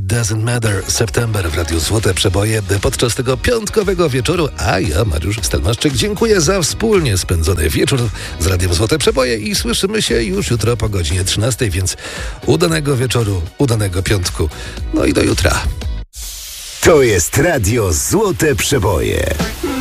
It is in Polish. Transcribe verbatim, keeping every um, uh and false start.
Doesn't Matter September w Radiu Złote Przeboje podczas tego piątkowego wieczoru, a ja, Mariusz Stelmaszczyk, dziękuję za wspólnie spędzony wieczór z Radiem Złote Przeboje i słyszymy się już jutro po godzinie trzynastej, więc udanego wieczoru, udanego piątku, no i do jutra. To jest Radio Złote Przeboje.